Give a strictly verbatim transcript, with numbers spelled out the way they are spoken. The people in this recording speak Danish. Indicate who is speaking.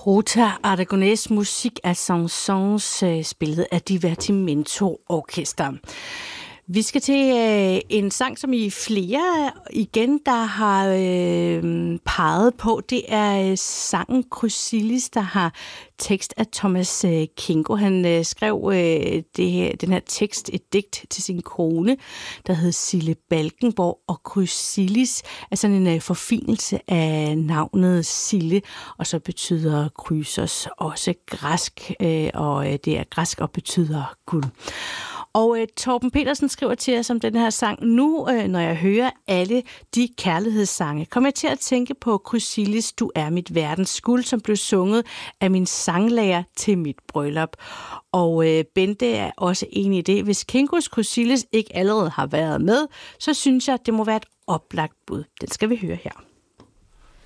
Speaker 1: Rota Aragonés musik af chansons spillet af Divertimento Orkester. Vi skal til øh, en sang, som I flere igen, der har øh, peget på. Det er øh, sangen Chrysilis, der har tekst af Thomas øh, Kingo. Han øh, skrev øh, det her, den her tekst, et digt til sin kone, der hed Sille Balkenborg. Og Chrysilis er sådan en øh, forfinelse af navnet Sille, og så betyder Chrysos også græsk, øh, og øh, det er græsk og betyder guld. Og øh, Torben Petersen skriver til os om den her sang. Nu, øh, når jeg hører alle de kærlighedssange, kommer jeg til at tænke på Chrysilis, du er mit verdens guld, som blev sunget af min sanglærer til mit bryllup. Og øh, Bente er også enig i det. Hvis Kingos Chrysilis ikke allerede har været med, så synes jeg, at det må være et oplagt bud. Den skal vi høre her.